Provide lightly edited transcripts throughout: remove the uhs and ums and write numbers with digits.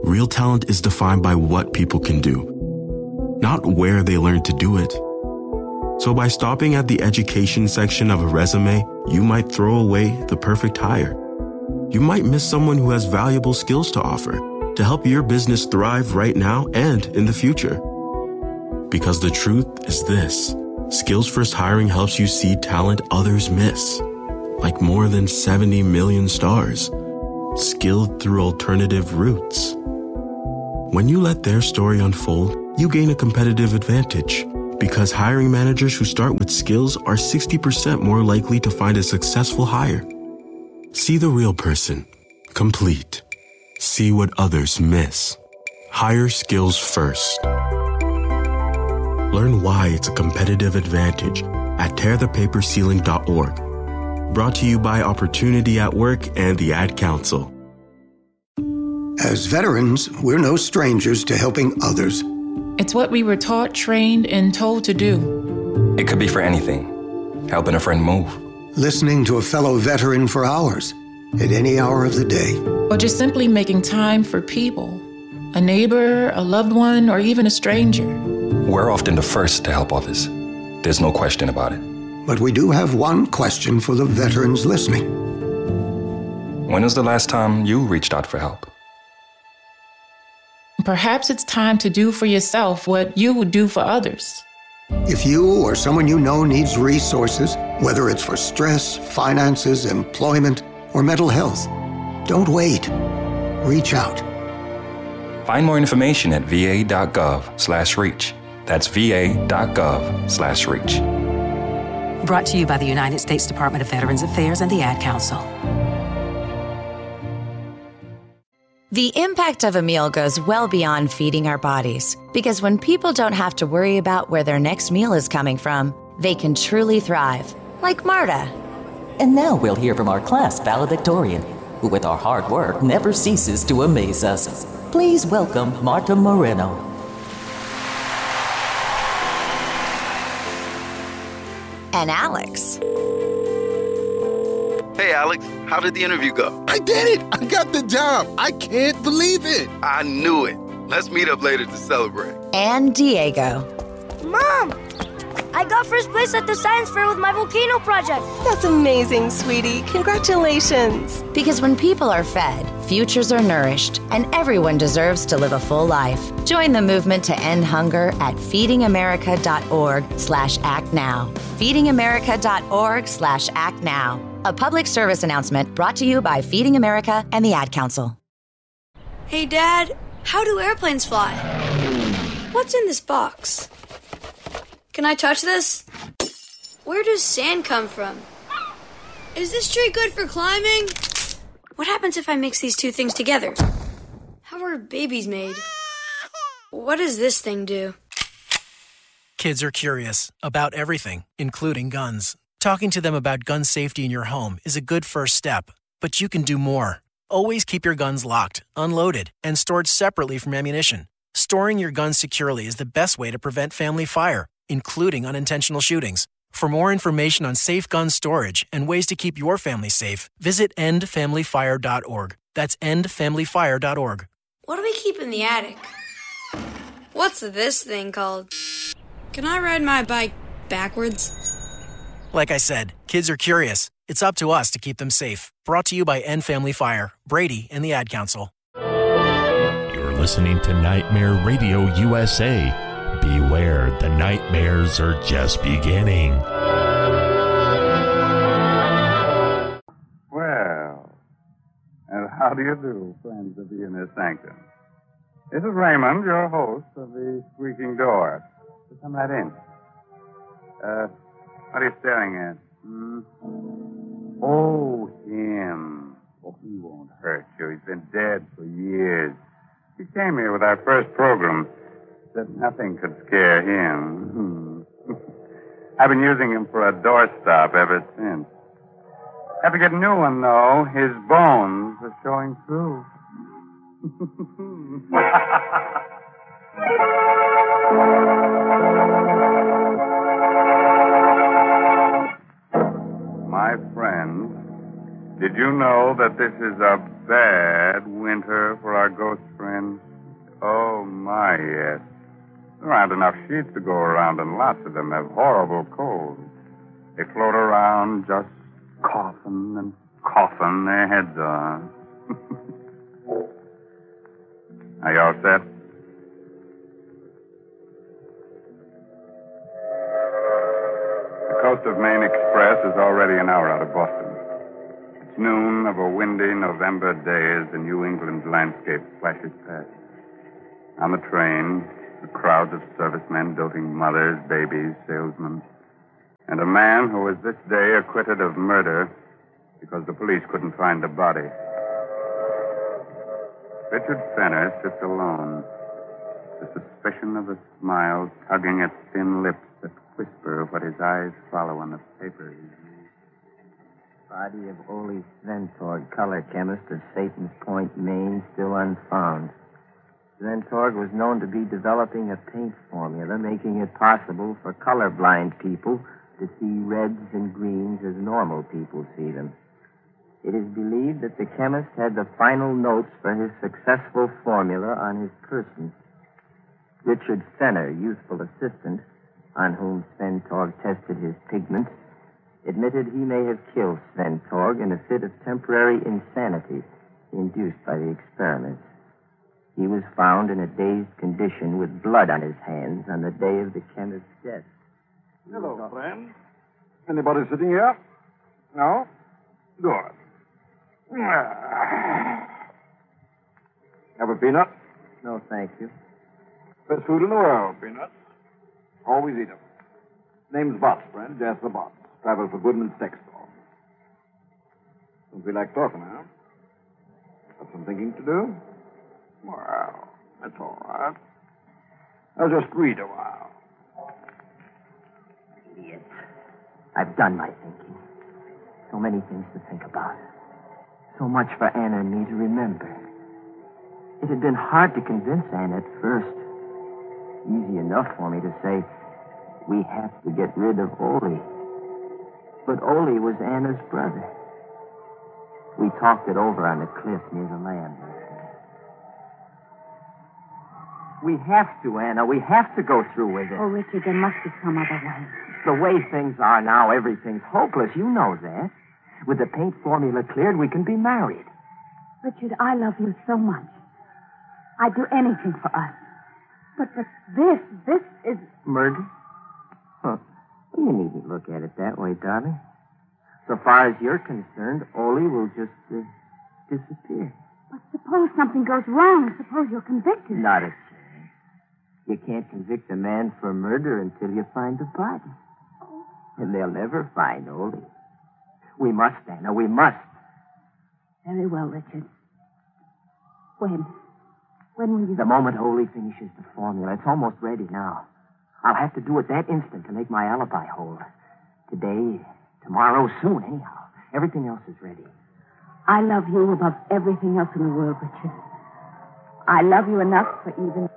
Real talent is defined by what people can do, not where they learn to do it. So by stopping at the education section of a resume, you might throw away the perfect hire. You might miss someone who has valuable skills to offer to help your business thrive right now and in the future. Because the truth is this: Skills First Hiring helps you see talent others miss, like more than 70 million stars, skilled through alternative routes. When you let their story unfold, you gain a competitive advantage, because hiring managers who start with skills are 60% more likely to find a successful hire. See the real person, complete. See what others miss. Hire skills first. Learn why it's a competitive advantage at tearthepaperceiling.org. Brought to you by Opportunity at Work and the Ad Council. As veterans, we're no strangers to helping others. It's what we were taught, trained, and told to do. It could be for anything. Helping a friend move. Listening to a fellow veteran for hours, at any hour of the day. Or just simply making time for people. A neighbor, a loved one, or even a stranger. We're often the first to help others. There's no question about it. But we do have one question for the veterans listening. When was the last time you reached out for help? Perhaps it's time to do for yourself what you would do for others. If you or someone you know needs resources, whether it's for stress, finances, employment, or mental health, don't wait. Reach out. Find more information at va.gov/reach. That's va.gov/reach. Brought to you by the United States Department of Veterans Affairs and the Ad Council. The impact of a meal goes well beyond feeding our bodies, because when people don't have to worry about where their next meal is coming from, they can truly thrive, like Marta. And now we'll hear from our class valedictorian, who with our hard work never ceases to amaze us. Please welcome Marta Moreno. And Alex. Hey, Alex, how did the interview go? I did it! I got the job! I can't believe it! I knew it. Let's meet up later to celebrate. And Diego. Mom! I got first place at the science fair with my volcano project. That's amazing, sweetie. Congratulations. Because when people are fed, futures are nourished, and everyone deserves to live a full life. Join the movement to end hunger at feedingamerica.org/actnow. feedingamerica.org/actnow. A public service announcement brought to you by Feeding America and the Ad Council. Hey, Dad, how do airplanes fly? What's in this box? Can I touch this? Where does sand come from? Is this tree good for climbing? What happens if I mix these two things together? How are babies made? What does this thing do? Kids are curious about everything, including guns. Talking to them about gun safety in your home is a good first step, but you can do more. Always keep your guns locked, unloaded, and stored separately from ammunition. Storing your guns securely is the best way to prevent family fire, including unintentional shootings. For more information on safe gun storage and ways to keep your family safe, visit endfamilyfire.org. That's endfamilyfire.org. What do we keep in the attic? What's this thing called? Can I ride my bike backwards? Like I said, kids are curious. It's up to us to keep them safe. Brought to you by End Family Fire, Brady, and the Ad Council. You're listening to Nightmare Radio USA. Beware, the nightmares are just beginning. Well, and how do you do, friends of the Inner Sanctum? This is Raymond, your host of the Squeaking Door. So come right in. What are you staring at? Oh, him. Oh, he won't hurt you. He's been dead for years. He came here with our first program. Said nothing could scare him. I've been using him for a doorstop ever since. Have to get a new one, though. His bones are showing through. My friends, did you know that this is a bad winter for our ghost friends? friends? Oh, my, yes. There aren't enough sheets to go around, and lots of them have horrible colds. They float around just coughing and coughing their heads on. Are you all set? The Coast of Maine Express is already an hour out of Boston. It's noon of a windy November day as the New England landscape flashes past. On the train, the crowds of servicemen, doting mothers, babies, salesmen, and a man who was this day acquitted of murder because the police couldn't find the body. Richard Fenner sits alone, the suspicion of a smile tugging at thin lips that whisper what his eyes follow on the paper. Body of Ole Sventorg, color chemist of Satan's Point, Maine, still unfound. Sventorg was known to be developing a paint formula, making it possible for colorblind people to see reds and greens as normal people see them. It is believed that the chemist had the final notes for his successful formula on his person. Richard Fenner, youthful assistant, on whom Sventorg tested his pigments, admitted he may have killed Sventorg in a fit of temporary insanity induced by the experiments. He was found in a dazed condition with blood on his hands on the day of the chemist's death. Hello, friend. Anybody sitting here? No? Good. Have a peanut? No, thank you. Best food in the world, peanuts. Always eat them. Name's Botts, friend. Jasper Botts. Travels for Goodman's Textile. Don't feel like talking, huh? Got some thinking to do? Well, that's all right. I'll just read a while. Idiot. I've done my thinking. So many things to think about. So much for Anna and me to remember. It had been hard to convince Anna at first. Easy enough for me to say, we have to get rid of Ole. But Ole was Anna's brother. We talked it over on the cliff near the land. We have to, Anna. We have to go through with it. Oh, Richard, there must be some other way. The way things are now, everything's hopeless. You know that. With the paint formula cleared, we can be married. Richard, I love you so much. I'd do anything for us. But this is... Murder? Huh. Well, you needn't look at it that way, darling. So far as you're concerned, Ole will just disappear. But suppose something goes wrong. Suppose you're convicted. Not a chance. You can't convict a man for murder until you find the body. And they'll never find Ole. We must, Anna. We must. Very well, Richard. When will you... The moment Ole finishes the formula. It's almost ready now. I'll have to do it that instant to make my alibi hold. Today, tomorrow, soon, anyhow. Everything else is ready. I love you above everything else in the world, Richard. I love you enough for even...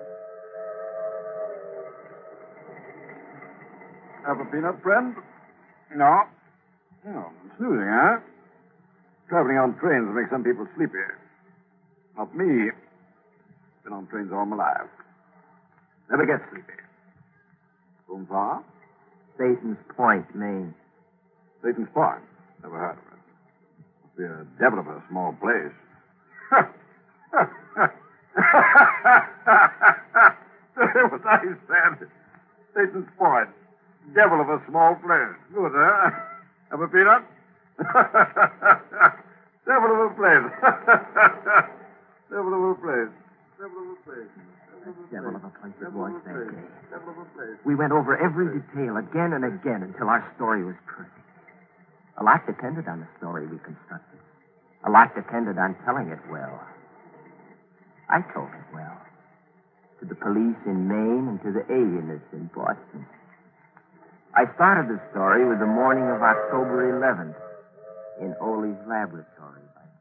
Have a peanut, friend? No? Oh, snoozing, huh? Traveling on trains makes some people sleepy. Not me. Been on trains all my life. Never get sleepy. From far? Satan's Point, Maine. Satan's Point? Never heard of it. Must be a devil of a small place. What I said. Satan's Point. Devil of a small place. Good, huh? Have a peanut? Devil of a place. Devil of a place. Devil of a place. Devil of a place it was that day. We went over every detail again and again until our story was perfect. A lot depended on the story we constructed. A lot depended on telling it well. I told it well. To the police in Maine and to the alienists in Boston. I started the story with the morning of October 11th in Ole's laboratory.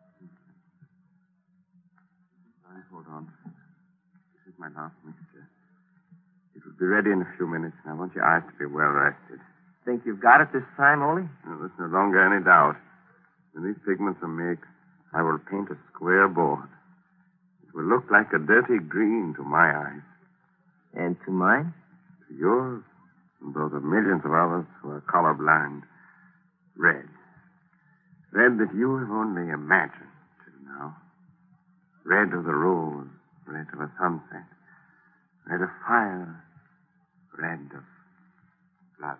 Hold on. This is my last mixture. It will be ready in a few minutes, and I want your eyes to be well rested. Think you've got it this time, Ole? Now, there's no longer any doubt. When these pigments are mixed, I will paint a square board. It will look like a dirty green to my eyes. And to mine? To yours, and those of millions of others who are colorblind. Red. Red that you have only imagined till now. Red of the rose, red of a sunset, red of fire, red of blood.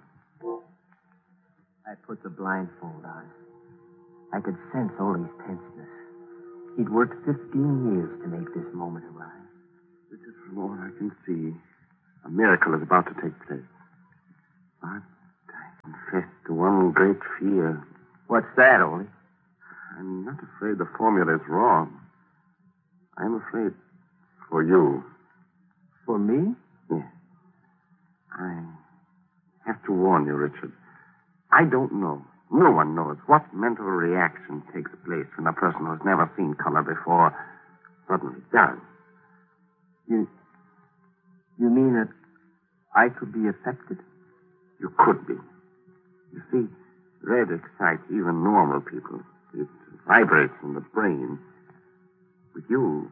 I put the blindfold on. I could sense Ole's tenseness. He'd worked 15 years to make this moment arrive. This is from all I can see. A miracle is about to take place. But I confess to one great fear. What's that, Ole? I'm not afraid the formula is wrong. I'm afraid for you. For me? Yes. I have to warn you, Richard. I don't know. No one knows what mental reaction takes place when a person who's never seen color before suddenly does. You mean that I could be affected? You could be. You see, red excites even normal people. It vibrates in the brain. With you...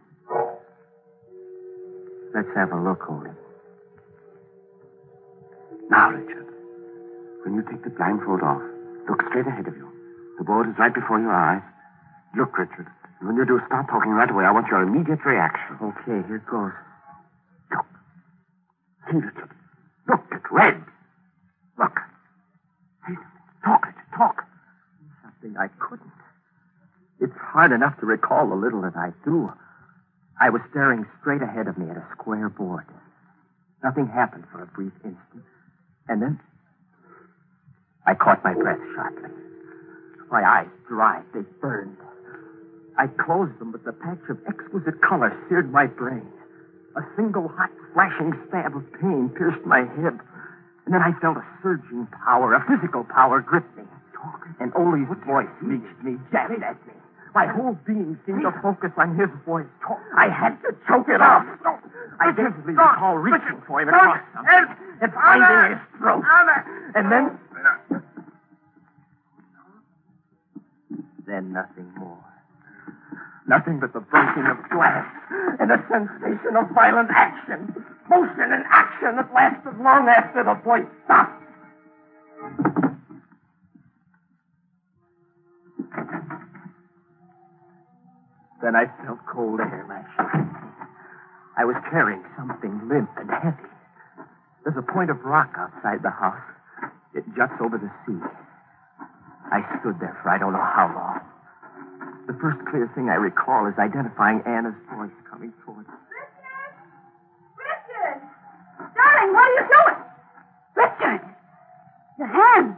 Let's have a look, Ole. Now, Richard, when you take the blindfold off, look straight ahead of you. The board is right before your eyes. Look, Richard. And when you do, start talking right away. I want your immediate reaction. Okay, here goes. Look. See, Richard. Look, it's red. Look. Hey, talk, Richard, talk. Something I couldn't. It's hard enough to recall the little that I do. I was staring straight ahead of me at a square board. Nothing happened for a brief instant. And then I caught my breath sharply. My eyes dried. They burned. I closed them, but the patch of exquisite color seared my brain. A single hot, flashing stab of pain pierced my hip. And then I felt a surging power, a physical power, grip me. And Ole's voice reached me, jabbed at me. My whole being seemed to focus on his voice. I had to choke it off. I vividly recall reaching for him across something and finding his throat. And then nothing more. Nothing but the breaking of glass and a sensation of violent action. Motion and action that lasted long after the voice stopped. Then I felt cold air lashing at me. I was carrying something limp and heavy. There's a point of rock outside the house. It juts over the sea. I stood there for I don't know how long. The first clear thing I recall is identifying Anna's voice coming towards me. Richard! Darling, what are you doing? Richard! Your hands!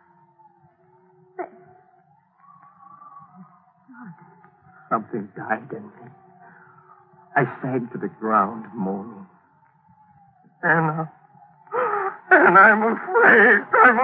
Something died in me. I sank to the ground, moaning. Anna, I'm afraid.